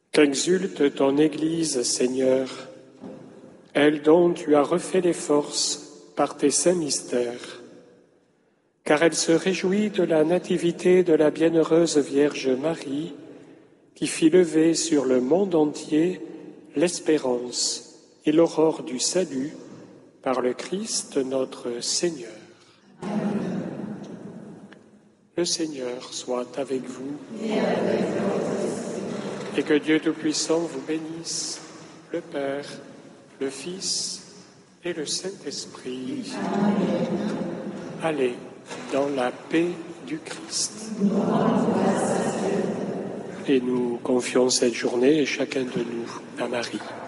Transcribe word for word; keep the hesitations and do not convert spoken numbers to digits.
Qu'exulte ton Église, Seigneur, elle dont tu as refait les forces par tes saints mystères, car elle se réjouit de la nativité de la bienheureuse Vierge Marie, qui fit lever sur le monde entier l'espérance et l'aurore du salut par le Christ notre Seigneur. Le Seigneur soit avec vous et que Dieu Tout-Puissant vous bénisse, le Père, le Fils et le Saint-Esprit. Allez dans la paix du Christ. Et nous confions cette journée, chacun de nous, à Marie.